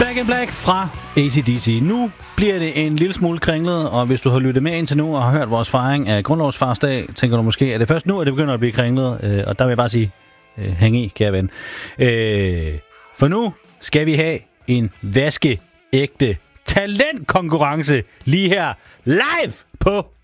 Back in Black fra AC/DC. Nu bliver det en lille smule kringlet, og hvis du har lyttet med indtil nu og har hørt vores fejring af Grundlovsfarsdag, tænker du måske, at det først nu, at det begynder at blive kringlet. Og der vil jeg bare sige, hæng i, kære ven. For nu skal vi have en vaskeægte talentkonkurrence lige her live på